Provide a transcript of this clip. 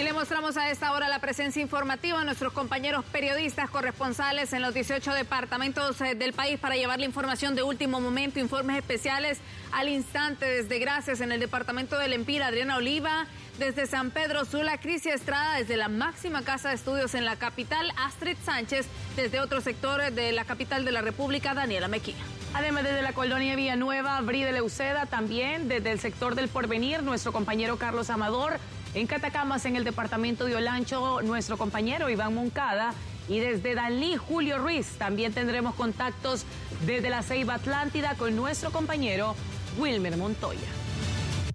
Y le mostramos a esta hora la presencia informativa de nuestros compañeros periodistas corresponsales en los 18 departamentos del país para llevar la información de último momento, informes especiales al instante. Desde Gracias en el departamento del Empira, Adriana Oliva. Desde San Pedro Sula, Crisi Estrada. Desde la máxima casa de estudios en la capital, Astrid Sánchez. Desde otro sector de la capital de la República, Daniela Mejía. Además, desde la colonia Villanueva, Bride Leuceda, también desde el sector del Porvenir, nuestro compañero Carlos Amador. En Catacamas, en el departamento de Olancho, nuestro compañero Iván Moncada. Y desde Danlí, Julio Ruiz. También tendremos contactos desde la Ceiba Atlántida con nuestro compañero Wilmer Montoya.